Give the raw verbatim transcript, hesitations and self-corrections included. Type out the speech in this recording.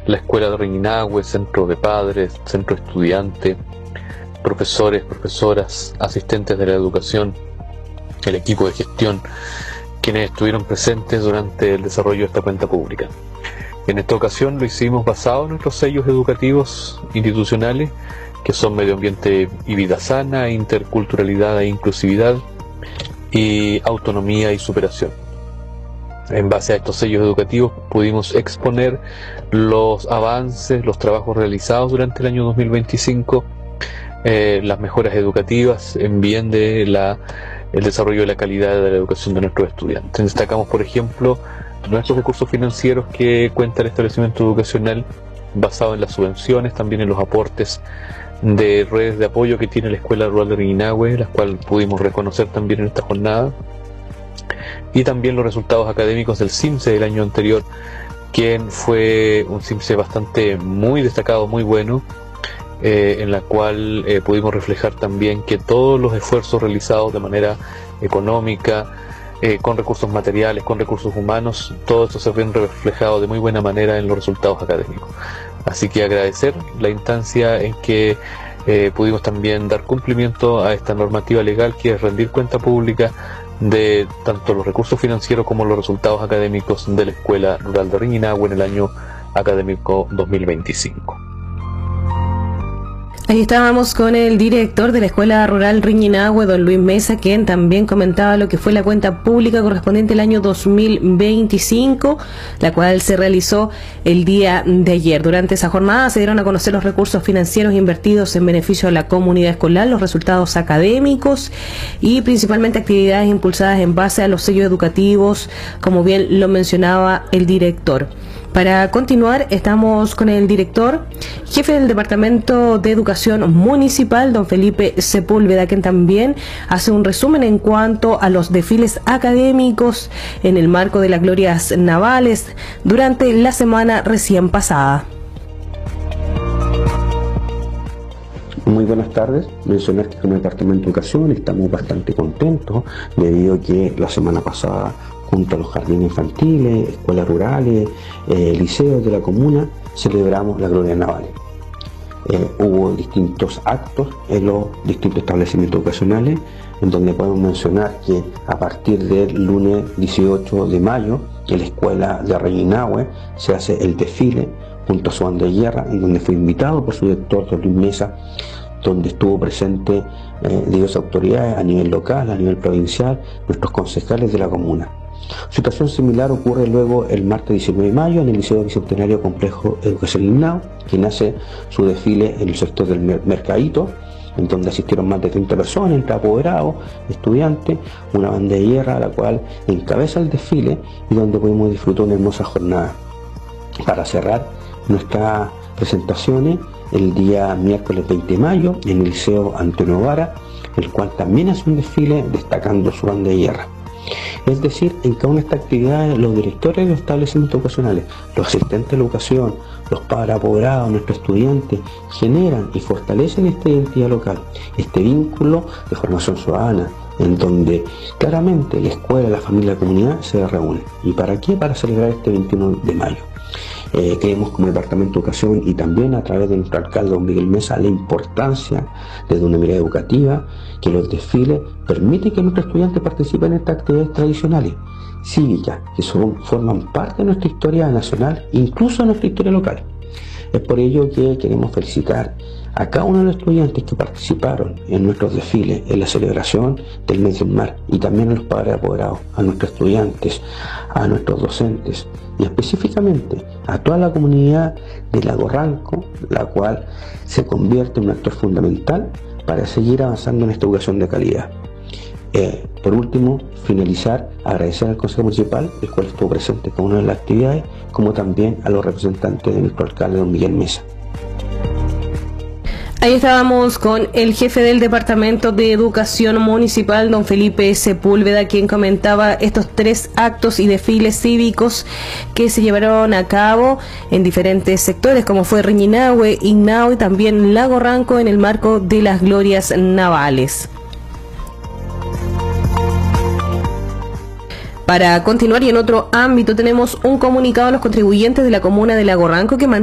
la escuela de Reñinahue, centro de padres, centro estudiante, profesores, profesoras, asistentes de la educación, el equipo de gestión, quienes estuvieron presentes durante el desarrollo de esta cuenta pública. En esta ocasión lo hicimos basado en nuestros sellos educativos institucionales, que son medio ambiente y vida sana, interculturalidad e inclusividad, y autonomía y superación. En base a estos sellos educativos pudimos exponer los avances, los trabajos realizados durante el año dos mil veinticinco, eh, las mejoras educativas en bien de la, el desarrollo de la calidad de la educación de nuestros estudiantes. Destacamos, por ejemplo, nuestros recursos financieros que cuenta el establecimiento educacional, basado en las subvenciones, también en los aportes de redes de apoyo que tiene la Escuela Rural de Reñinahue, las cuales pudimos reconocer también en esta jornada, y también los resultados académicos del CIMSE del año anterior, quien fue un CIMSE bastante muy destacado, muy bueno, eh, en la cual eh, pudimos reflejar también que todos los esfuerzos realizados de manera económica, eh, con recursos materiales, con recursos humanos, todo esto se ve reflejado de muy buena manera en los resultados académicos. Así que agradecer la instancia en que eh, pudimos también dar cumplimiento a esta normativa legal, que es rendir cuenta pública de tanto los recursos financieros como los resultados académicos de la Escuela Rural de Reñinahue en el año académico dos mil veinticinco. Ahí estábamos con el director de la Escuela Rural Reñinahue, don Luis Mesa, quien también comentaba lo que fue la cuenta pública correspondiente al año dos mil veinticinco, la cual se realizó el día de ayer. Durante esa jornada se dieron a conocer los recursos financieros invertidos en beneficio de la comunidad escolar, los resultados académicos y principalmente actividades impulsadas en base a los sellos educativos, como bien lo mencionaba el director. Para continuar, estamos con el director, jefe del Departamento de Educación Municipal, don Felipe Sepúlveda, quien también hace un resumen en cuanto a los desfiles académicos en el marco de las glorias navales durante la semana recién pasada. Muy buenas tardes. Mencionar que como Departamento de Educación estamos bastante contentos debido a que la semana pasada, junto a los jardines infantiles, escuelas rurales, eh, liceos de la comuna, celebramos la Gloria Navales. Eh, hubo distintos actos en los distintos establecimientos educacionales, en donde podemos mencionar que a partir del lunes dieciocho de mayo, en la Escuela de Reñinahue se hace el desfile junto a su banda de guerra, en donde fue invitado por su director, don Luis Mesa, donde estuvo presente eh, diversas autoridades a nivel local, a nivel provincial, nuestros concejales de la comuna. Situación similar ocurre luego el martes diecinueve de mayo en el Liceo Bicentenario Complejo Educación Lignao, quien hace su desfile en el sector del Mercadito, en donde asistieron más de treinta personas, entre apoderados, estudiantes, una banda de guerra a la cual encabeza el desfile y donde pudimos disfrutar una hermosa jornada. Para cerrar nuestras presentaciones, el día miércoles veinte de mayo en el Liceo Antonio Vara, el cual también hace un desfile destacando su banda de guerra. Es decir, en cada una de estas actividades los directores de los establecimientos educacionales, los asistentes de la educación, los padres apoderados, nuestros estudiantes, generan y fortalecen esta identidad local, este vínculo de formación ciudadana, en donde claramente la escuela, la familia, la comunidad se reúnen. ¿Y para qué? Para celebrar este veintiuno de mayo. Eh, creemos como Departamento de Educación y también a través de nuestro alcalde don Miguel Mesa la importancia desde una mirada educativa que los desfiles permiten que nuestros estudiantes participen en estas actividades tradicionales, cívicas, que son, forman parte de nuestra historia nacional, incluso de nuestra historia local. Es por ello que queremos felicitar a cada uno de los estudiantes que participaron en nuestros desfiles, en la celebración del mes del mar, y también a los padres apoderados, a nuestros estudiantes, a nuestros docentes y específicamente a toda la comunidad de Lago Ranco, la cual se convierte en un actor fundamental para seguir avanzando en esta educación de calidad. Eh, por último, finalizar, agradecer al Consejo Municipal, el cual estuvo presente con una de las actividades, como también a los representantes de nuestro alcalde, don Miguel Mesa. Ahí estábamos con el jefe del Departamento de Educación Municipal, don Felipe Sepúlveda, quien comentaba estos tres actos y desfiles cívicos que se llevaron a cabo en diferentes sectores, como fue Reñinahue, Ignao y también Lago Ranco en el marco de las glorias navales. Para continuar y en otro ámbito tenemos un comunicado a los contribuyentes de la comuna de Lago Ranco que